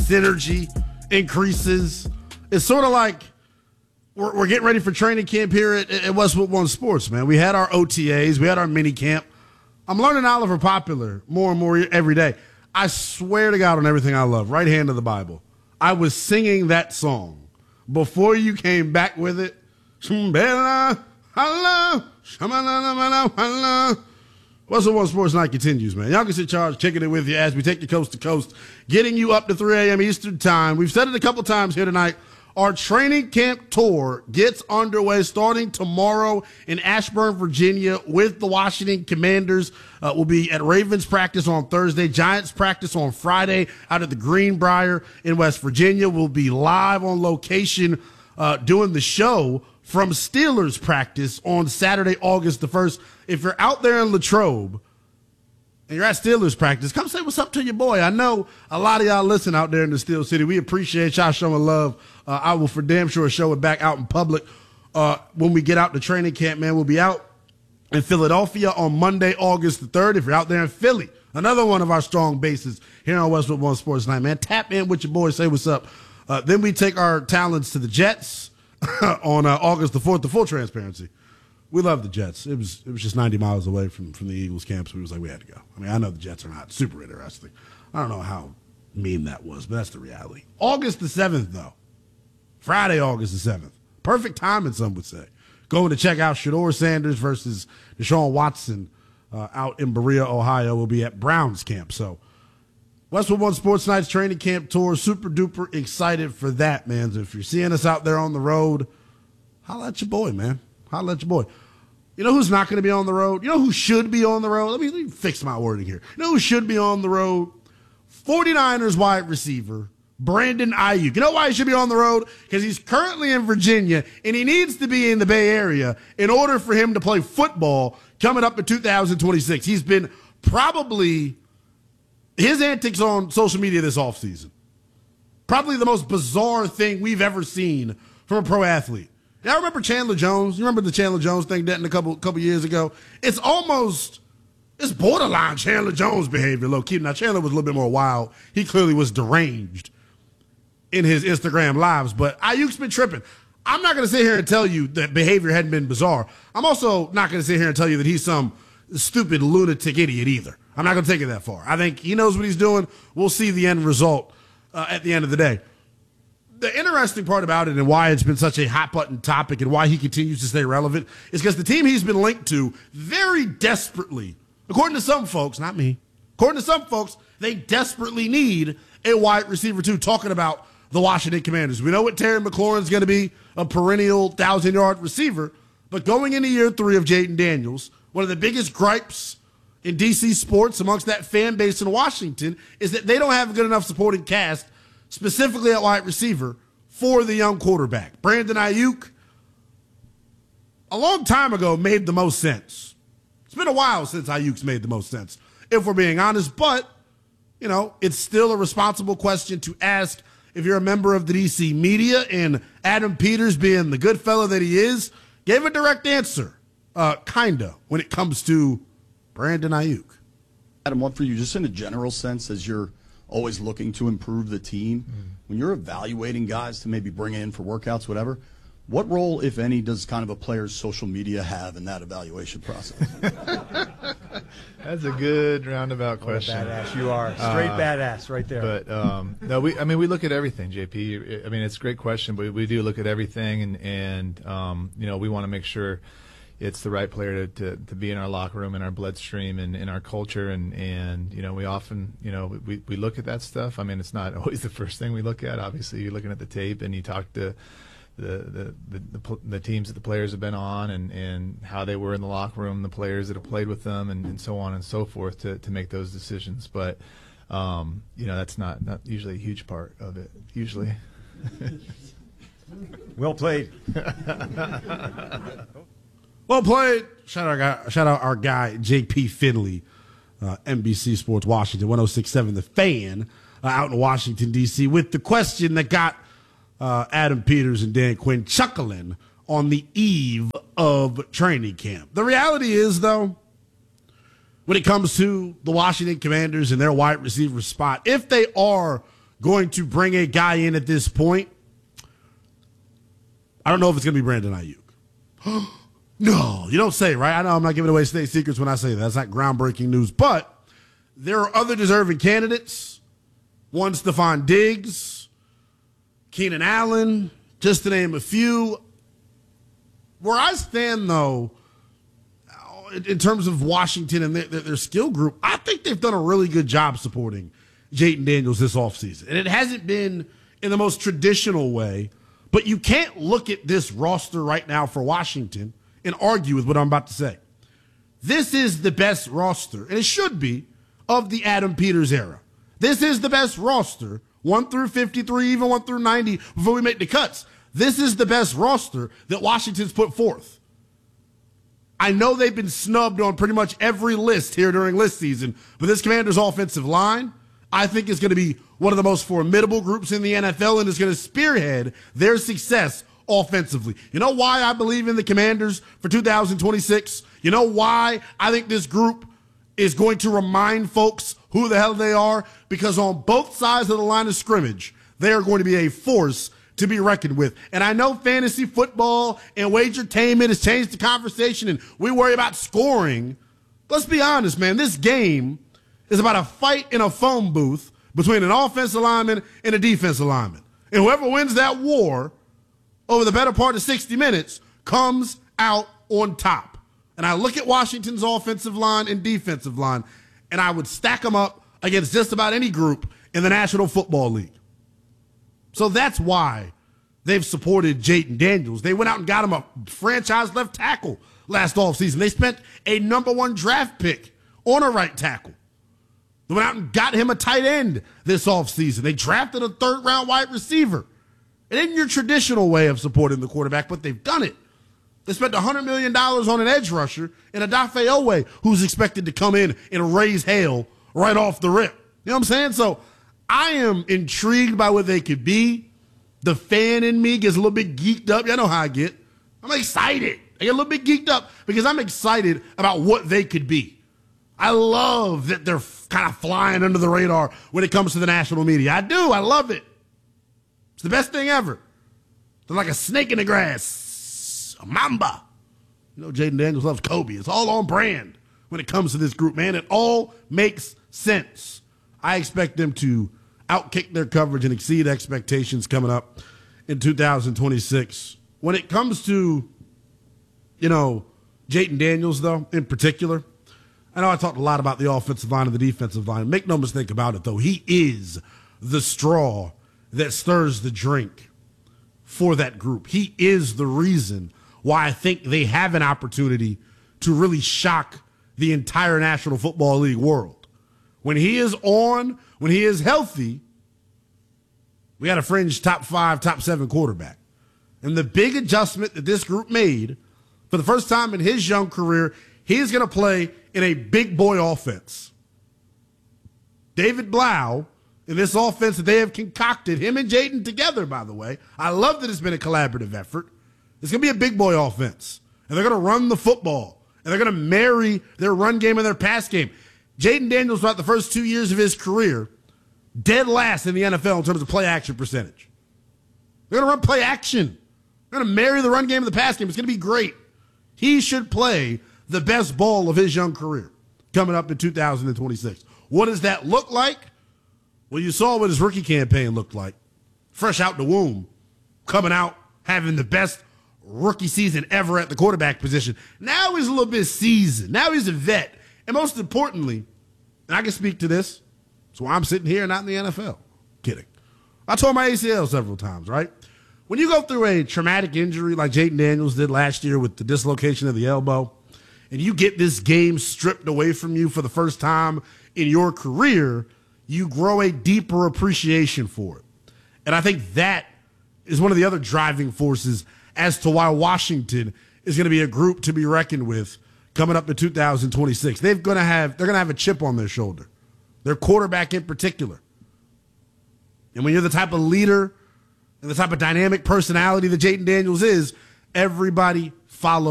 synergy increases. It's sort of like we're getting ready for training camp here at Westwood One Sports, man. We had our OTAs. We had our mini camp. I'm learning Oliver Popular more and more every day. I swear to God on everything I love, right hand of the Bible, I was singing that song before you came back with it. Westwood One Sports Night continues, man. Youngest in charge, kicking it with you as we take you coast to coast, getting you up to 3 a.m. Eastern time. We've said it a couple times here tonight. Our training camp tour gets underway starting tomorrow in Ashburn, Virginia with the Washington Commanders. We'll be at Ravens practice on Thursday, Giants practice on Friday out at the Greenbrier in West Virginia. We'll be live on location doing the show from Steelers practice on Saturday, August the 1st. If you're out there in Latrobe and you're at Steelers practice, come say what's up to your boy. I know a lot of y'all listen out there in the Steel City. We appreciate y'all showing love. I will for damn sure show it back out in public when we get out to training camp, man. We'll be out in Philadelphia on Monday, August the 3rd. If you're out there in Philly, another one of our strong bases here on Westwood One Sports Night, man. Tap in with your boy, say what's up. Then we take our talents to the Jets on August the 4th, the full transparency. We love the Jets. It was just 90 miles away from the Eagles camp, so we was like, we had to go. I mean, I know the Jets are not super interesting. I don't know how mean that was, but that's the reality. August the 7th, though. Friday, August the 7th. Perfect timing, some would say. Going to check out Shedeur Sanders versus Deshaun Watson out in Berea, Ohio. We'll be at Browns camp. So Westwood One Sports Night's training camp tour. Super duper excited for that, man. So if you're seeing us out there on the road, holla at your boy, man. Holla at your boy. You know who's not going to be on the road? You know who should be on the road? Let me fix my wording here. You know who should be on the road? 49ers wide receiver Brandon Ayuk. You know why he should be on the road? Because he's currently in Virginia, and he needs to be in the Bay Area in order for him to play football coming up in 2026. He's been probably his antics on social media this offseason. Probably the most bizarre thing we've ever seen from a pro athlete. Y'all remember Chandler Jones? You remember the Chandler Jones thing that a couple years ago? It's borderline Chandler Jones behavior, low-key. Now, Chandler was a little bit more wild. He clearly was deranged in his Instagram lives, but Ayuk's been tripping. I'm not going to sit here and tell you that behavior hadn't been bizarre. I'm also not going to sit here and tell you that he's some stupid lunatic idiot either. I'm not going to take it that far. I think he knows what he's doing. We'll see the end result at the end of the day. The interesting part about it and why it's been such a hot-button topic and why he continues to stay relevant is because the team he's been linked to very desperately, according to some folks, not me, according to some folks, they desperately need a wide receiver too, talking about the Washington Commanders. We know what Terry McLaurin's going to be, a perennial 1,000-yard receiver, but going into year 3 of Jaden Daniels, one of the biggest gripes in D.C. sports amongst that fan base in Washington is that they don't have a good enough supporting cast, specifically at wide receiver, for the young quarterback. Brandon Ayuk, a long time ago, made the most sense. It's been a while since Ayuk's made the most sense, if we're being honest, but, you know, it's still a responsible question to ask if you're a member of the D.C. media, and Adam Peters, being the good fella that he is, gave a direct answer, kinda, when it comes to Brandon Ayuk. Adam, one for you, just in a general sense, as you're always looking to improve the team, when you're evaluating guys to maybe bring in for workouts, whatever, what role, if any, does kind of a player's social media have in that evaluation process? That's a good roundabout question. What a badass you are. Straight badass right there. But no, we look at everything, JP. I mean, it's a great question, but we do look at everything, and you know, we want to make sure it's the right player to be in our locker room, in our bloodstream, and in our culture, and you know, we often, you know, we look at that stuff. I mean, it's not always the first thing we look at. Obviously, you're looking at the tape and you talk to the teams that the players have been on, and how they were in the locker room, the players that have played with them, and so on and so forth to make those decisions. But you know, that's not usually a huge part of it. Usually. Well played. Well played. Shout out our guy J.P. Finley, NBC Sports Washington, 106.7 The Fan, out in Washington, D.C., with the question that got Adam Peters and Dan Quinn chuckling on the eve of training camp. The reality is, though, when it comes to the Washington Commanders and their wide receiver spot, if they are going to bring a guy in at this point, I don't know if it's going to be Brandon Ayuk. No, you don't say, right? I know I'm not giving away state secrets when I say that. That's not groundbreaking news. But there are other deserving candidates. One, Stephon Diggs, Keenan Allen, just to name a few. Where I stand, though, in terms of Washington and their skill group, I think they've done a really good job supporting Jayden Daniels this offseason. And it hasn't been in the most traditional way, but you can't look at this roster right now for Washington and argue with what I'm about to say. This is the best roster, and it should be, of the Adam Peters era. This is the best roster, 1 through 53, even 1 through 90, before we make the cuts. This is the best roster that Washington's put forth. I know they've been snubbed on pretty much every list here during list season, but this Commanders' offensive line, I think, is going to be one of the most formidable groups in the NFL and is going to spearhead their success offensively. You know why I believe in the Commanders for 2026? You know why I think this group is going to remind folks who the hell they are? Because on both sides of the line of scrimmage, they are going to be a force to be reckoned with. And I know fantasy football and wagertainment has changed the conversation and we worry about scoring. Let's be honest, man. This game is about a fight in a phone booth between an offensive lineman and a defensive lineman. And whoever wins that war over the better part of 60 minutes comes out on top. And I look at Washington's offensive line and defensive line, and I would stack them up against just about any group in the National Football League. So that's why they've supported Jayden Daniels. They went out and got him a franchise left tackle last offseason. They spent a #1 draft pick on a right tackle. They went out and got him a tight end this offseason. They drafted a 3rd-round wide receiver. It isn't your traditional way of supporting the quarterback, but they've done it. They spent $100 million on an edge rusher in Odafe Oweh, who's expected to come in and raise hell right off the rip. You know what I'm saying? So I am intrigued by what they could be. The fan in me gets a little bit geeked up. Y'all know how I get. I'm excited. I get a little bit geeked up because I'm excited about what they could be. I love that they're kind of flying under the radar when it comes to the national media. I do. I love it. It's the best thing ever. They're like a snake in the grass, a mamba. You know, Jayden Daniels loves Kobe. It's all on brand when it comes to this group, man. It all makes sense. I expect them to outkick their coverage and exceed expectations coming up in 2026. When it comes to, Jayden Daniels, though, in particular, I know I talked a lot about the offensive line and the defensive line. Make no mistake about it, though. He is the straw that stirs the drink for that group. He is the reason why I think they have an opportunity to really shock the entire National Football League world. When he is on, when he is healthy, we got a fringe top 5, top 7 quarterback. And the big adjustment that this group made for the first time in his young career, he's going to play in a big boy offense. David Blau, in this offense that they have concocted, him and Jayden together, by the way. I love that it's been a collaborative effort. It's going to be a big boy offense. And they're going to run the football. And they're going to marry their run game and their pass game. Jayden Daniels, throughout the first 2 years of his career, dead last in the NFL in terms of play action percentage. They're going to run play action. They're going to marry the run game and the pass game. It's going to be great. He should play the best ball of his young career coming up in 2026. What does that look like? Well, you saw what his rookie campaign looked like. Fresh out the womb, coming out, having the best rookie season ever at the quarterback position. Now he's a little bit seasoned. Now he's a vet. And most importantly, and I can speak to this, so I'm sitting here not in the NFL. Kidding. I tore my ACL several times, right? When you go through a traumatic injury like Jayden Daniels did last year with the dislocation of the elbow, and you get this game stripped away from you for the first time in your career, you grow a deeper appreciation for it. And I think that is one of the other driving forces as to why Washington is going to be a group to be reckoned with coming up to 2026. They're going to have a chip on their shoulder. Their quarterback in particular. And when you're the type of leader and the type of dynamic personality that Jayden Daniels is, everybody follows